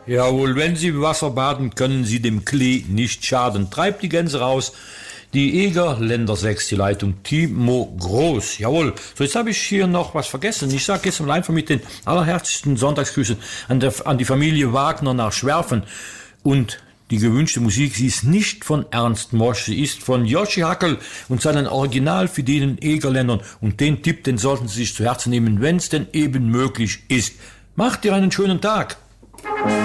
Jawohl, wenn Sie im Wasser baden, können Sie dem Klee nicht schaden. Treibt die Gänse raus. Die Egerländer 6, die Leitung Timo Groß. Jawohl. So, jetzt habe ich hier noch was vergessen. Ich sage jetzt einfach mit den allerherzlichsten Sonntagsgrüßen an die Familie Wagner nach Schwerfen. Und die gewünschte Musik, sie ist nicht von Ernst Mosch, sie ist von Joshi Hackel und seinen original fidelen Egerländern. Und den Tipp, den sollten Sie sich zu Herzen nehmen, wenn es denn eben möglich ist. Macht dir einen schönen Tag.